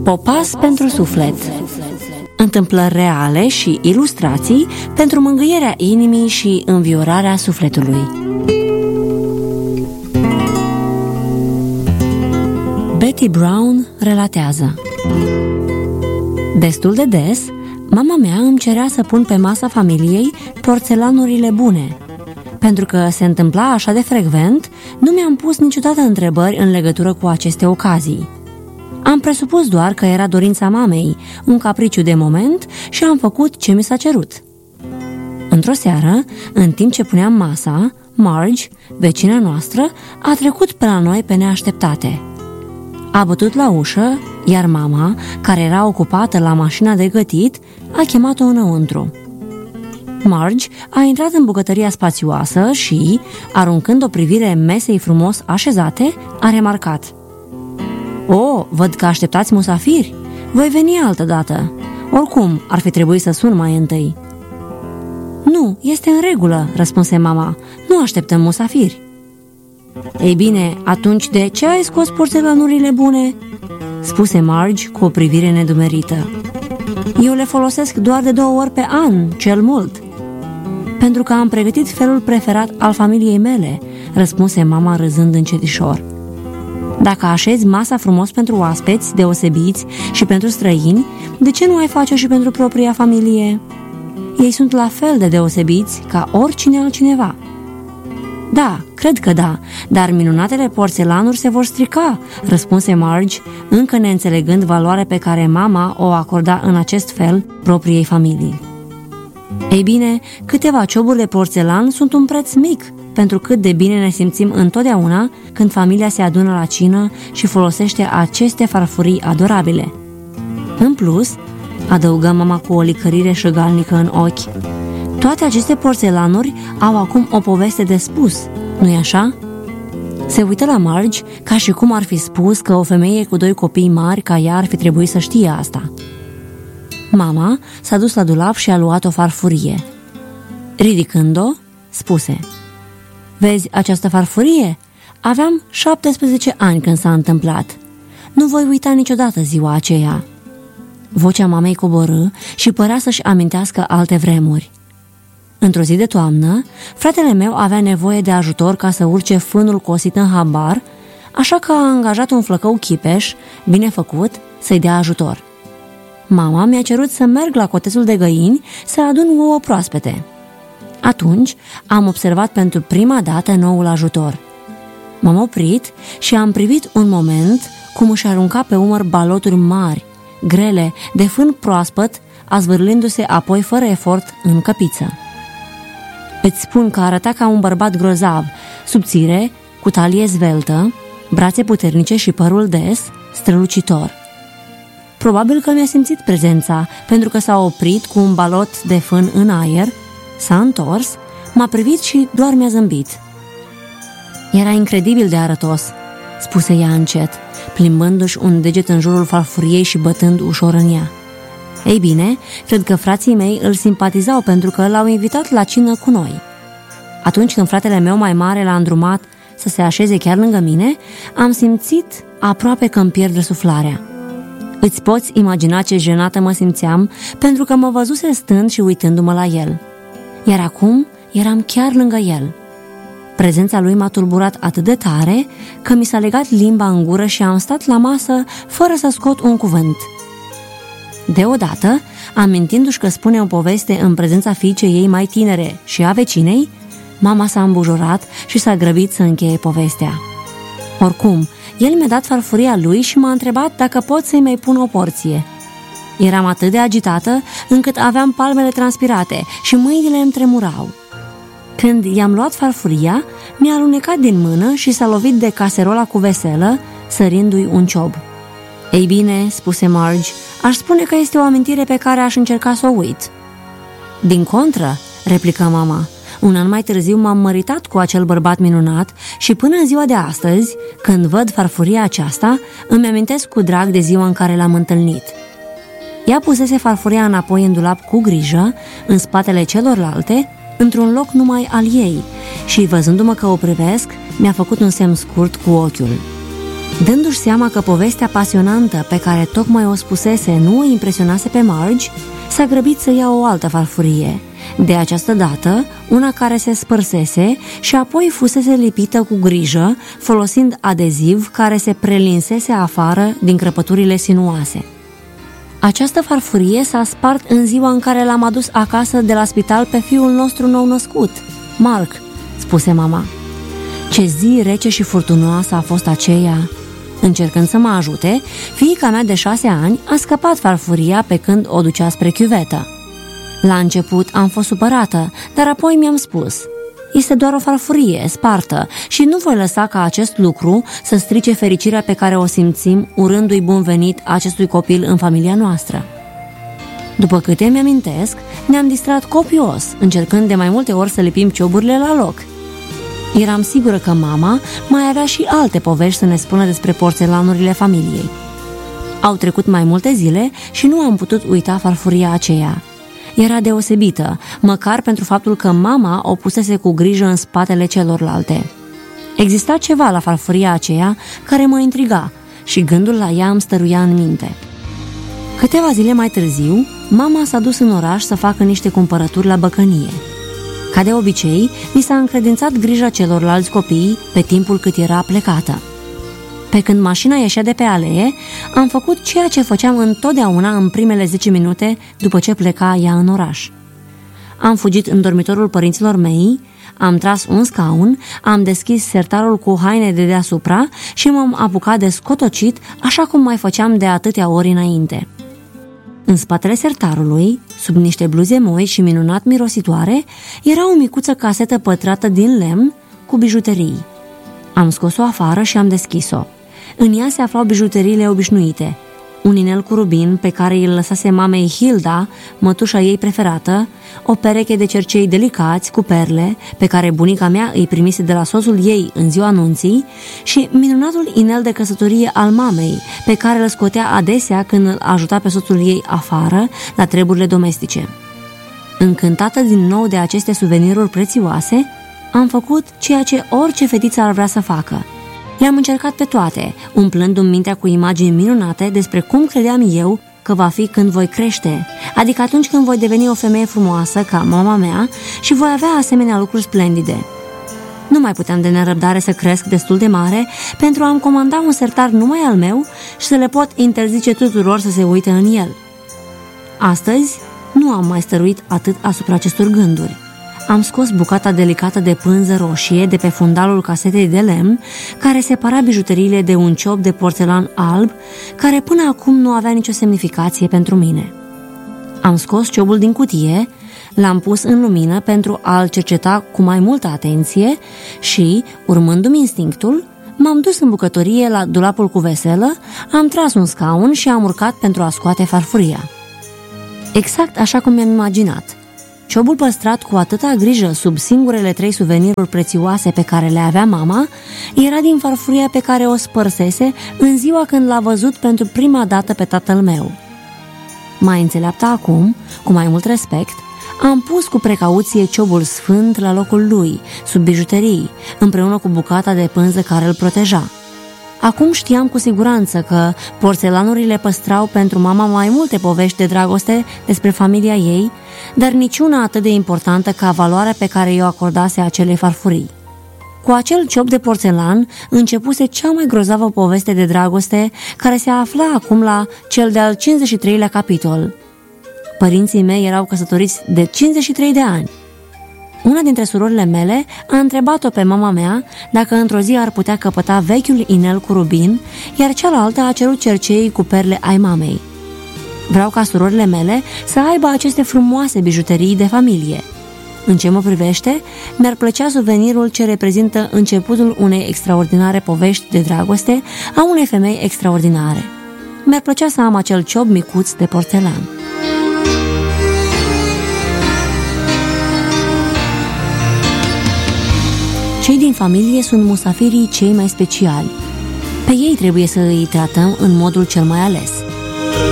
Popas pentru suflet. Întâmplări reale și ilustrații pentru mângâierea inimii și înviorarea sufletului. Betty Brown relatează: destul de des, mama mea îmi cerea să pun pe masa familiei porțelanurile bune. Pentru că se întâmpla așa de frecvent, nu mi-am pus niciodată întrebări în legătură cu aceste ocazii. Am presupus doar că era dorința mamei, un capriciu de moment, și am făcut ce mi s-a cerut. Într-o seară, în timp ce puneam masa, Marge, vecina noastră, a trecut pe la noi pe neașteptate. A bătut la ușă, iar mama, care era ocupată la mașina de gătit, a chemat-o înăuntru. Marge a intrat în bucătăria spațioasă și, aruncând o privire mesei frumos așezate, a remarcat: "O, văd că așteptați musafiri. Voi veni altădată. Oricum, ar fi trebuit să sun mai întâi." "Nu, este în regulă," răspunse mama. "Nu așteptăm musafiri." "Ei bine, atunci de ce ai scos porțelanurile bune?" spuse Marge cu o privire nedumerită. "Eu le folosesc doar de 2 ori pe an, cel mult." "Pentru că am pregătit felul preferat al familiei mele," răspunse mama râzând încetișor. "Dacă așezi masa frumos pentru oaspeți deosebiți și pentru străini, de ce nu ai face-o și pentru propria familie? Ei sunt la fel de deosebiți ca oricine altcineva." "Da, cred că da, dar minunatele porțelanuri se vor strica," răspunse Marge, încă neînțelegând valoarea pe care mama o acorda în acest fel propriei familii. "Ei bine, câteva cioburi de porțelan sunt un preț mic pentru cât de bine ne simțim întotdeauna când familia se adună la cină și folosește aceste farfurii adorabile. În plus," adăugă mama cu o licărire șăgalnică în ochi, "toate aceste porțelanuri au acum o poveste de spus, nu-i așa?" Se uită la Marge ca și cum ar fi spus că o femeie cu 2 copii mari ca ea ar fi trebuit să știe asta. Mama s-a dus la dulap și a luat o farfurie. Ridicând-o, spuse: "Vezi această farfurie? Aveam 17 ani când s-a întâmplat. Nu voi uita niciodată ziua aceea." Vocea mamei coborâ și părea să-și amintească alte vremuri. Într-o zi de toamnă, fratele meu avea nevoie de ajutor ca să urce fânul cosit în habar, așa că a angajat un flăcău chipeș, bine făcut, să-i dea ajutor. Mama mi-a cerut să merg la cotețul de găini să adun ouă proaspete. Atunci am observat pentru prima dată noul ajutor. M-am oprit și am privit un moment cum își arunca pe umăr baloturi mari, grele, de fân proaspăt, azvârlindu-se apoi fără efort în căpiță. Îți spun că arăta ca un bărbat grozav, subțire, cu talie zveltă, brațe puternice și părul des, strălucitor. Probabil că mi-a simțit prezența, pentru că s-a oprit cu un balot de fân în aer, s-a întors, m-a privit și doar mi-a zâmbit. "Era incredibil de arătos," spuse ea încet, plimbându-și un deget în jurul farfuriei și bătând ușor în ea. "Ei bine, cred că frații mei îl simpatizau pentru că l-au invitat la cină cu noi. Atunci când fratele meu mai mare l-a îndrumat să se așeze chiar lângă mine, am simțit aproape că îmi pierd răsuflarea. Îți poți imagina ce jenată mă simțeam pentru că mă văzuse stând și uitându-mă la el. Iar acum eram chiar lângă el. Prezența lui m-a tulburat atât de tare că mi s-a legat limba în gură și am stat la masă fără să scot un cuvânt. Deodată, amintindu-și că spune o poveste în prezența fiicei ei mai tinere și a vecinei, mama s-a îmbujorat și s-a grăbit să încheie povestea. Oricum, el mi-a dat farfuria lui și m-a întrebat dacă pot să-i mai pun o porție. Eram atât de agitată încât aveam palmele transpirate și mâinile îmi tremurau. Când i-am luat farfuria, mi-a alunecat din mână și s-a lovit de caserola cu veselă, sărindu-i un ciob. "Ei bine," spuse Marge, "aș spune că este o amintire pe care aș încerca să o uit." "Din contră," replică mama, "un an mai târziu m-am măritat cu acel bărbat minunat și până în ziua de astăzi, când văd farfuria aceasta, îmi amintesc cu drag de ziua în care l-am întâlnit." Ea pusese farfuria înapoi în dulap cu grijă, în spatele celorlalte, într-un loc numai al ei, și, văzându-mă că o privesc, mi-a făcut un semn scurt cu ochiul. Dându-și seama că povestea pasionantă pe care tocmai o spusese nu o impresionase pe Marge, s-a grăbit să ia o altă farfurie, de această dată una care se spărsese și apoi fusese lipită cu grijă, folosind adeziv care se prelinsese afară din crăpăturile sinuoase. Această farfurie s-a spart în ziua în care l-am adus acasă de la spital pe fiul nostru nou-născut, Mark, spuse mama. Ce zi rece și furtunoasă a fost aceea! Încercând să mă ajute, fiica mea de 6 ani a scăpat farfuria pe când o ducea spre chiuvetă. La început am fost supărată, dar apoi mi-am spus: este doar o farfurie spartă și nu voi lăsa ca acest lucru să strice fericirea pe care o simțim urându-i bun venit acestui copil în familia noastră. După câte mi-amintesc, ne-am distrat copios, încercând de mai multe ori să lipim cioburile la loc. Eram sigură că mama mai avea și alte povești să ne spună despre porțelanurile familiei. Au trecut mai multe zile și nu am putut uita farfuria aceea. Era deosebită, măcar pentru faptul că mama o pusese cu grijă în spatele celorlalte. Exista ceva la farfuria aceea care mă intriga și gândul la ea îmi stăruia în minte. Câteva zile mai târziu, mama s-a dus în oraș să facă niște cumpărături la băcănie. Ca de obicei, mi s-a încredințat grija celorlalți copii pe timpul cât era plecată. Pe când mașina ieșea de pe alee, am făcut ceea ce făceam întotdeauna în primele 10 minute după ce pleca ea în oraș. Am fugit în dormitorul părinților mei, am tras un scaun, am deschis sertarul cu haine de deasupra și m-am apucat de scotocit, așa cum mai făceam de atâtea ori înainte. În spatele sertarului, sub niște bluze moi și minunat mirositoare, era o micuță casetă pătrată din lemn cu bijuterii. Am scos-o afară și am deschis-o. În ea se aflau bijuteriile obișnuite: un inel cu rubin pe care îl lăsase mamei Hilda, mătușa ei preferată, o pereche de cercei delicați cu perle pe care bunica mea îi primise de la soțul ei în ziua anunții și minunatul inel de căsătorie al mamei, pe care îl scotea adesea când îl ajuta pe soțul ei afară la treburile domestice. Încântată din nou de aceste suveniruri prețioase, am făcut ceea ce orice fetiță ar vrea să facă. Le-am încercat pe toate, umplându-mi mintea cu imagini minunate despre cum credeam eu că va fi când voi crește, adică atunci când voi deveni o femeie frumoasă ca mama mea și voi avea asemenea lucruri splendide. Nu mai puteam de nerăbdare să cresc destul de mare pentru a-mi comanda un sertar numai al meu și să le pot interzice tuturor să se uite în el. Astăzi nu am mai stăruit atât asupra acestor gânduri. Am scos bucata delicată de pânză roșie de pe fundalul casetei de lemn, care separa bijuteriile de un ciop de porțelan alb, care până acum nu avea nicio semnificație pentru mine. Am scos ciobul din cutie, l-am pus în lumină pentru a-l cerceta cu mai multă atenție și, urmându-mi instinctul, m-am dus în bucătărie la dulapul cu veselă, am tras un scaun și am urcat pentru a scoate farfuria. Exact așa cum mi-am imaginat. Ciobul păstrat cu atâta grijă sub singurele 3 suveniruri prețioase pe care le avea mama era din farfuria pe care o spărsese în ziua când l-a văzut pentru prima dată pe tatăl meu. Mai înțeleaptă acum, cu mai mult respect, am pus cu precauție ciobul sfânt la locul lui, sub bijuterii, împreună cu bucata de pânză care îl proteja. Acum știam cu siguranță că porțelanurile păstrau pentru mama mai multe povești de dragoste despre familia ei, dar niciuna atât de importantă ca valoarea pe care i-o acordase acelei farfurii. Cu acel ciop de porțelan începuse cea mai grozavă poveste de dragoste care se afla acum la cel de-al 53-lea capitol. Părinții mei erau căsătoriți de 53 de ani. Una dintre surorile mele a întrebat-o pe mama mea dacă într-o zi ar putea căpăta vechiul inel cu rubin, iar cealaltă a cerut cerceii cu perle ai mamei. Vreau ca surorile mele să aibă aceste frumoase bijuterii de familie. În ce mă privește, mi-ar plăcea suvenirul ce reprezintă începutul unei extraordinare povești de dragoste a unei femei extraordinare. Mi-ar plăcea să am acel ciop micuț de porțelan. Cei din familie sunt musafirii cei mai speciali. Pe ei trebuie să îi tratăm în modul cel mai ales.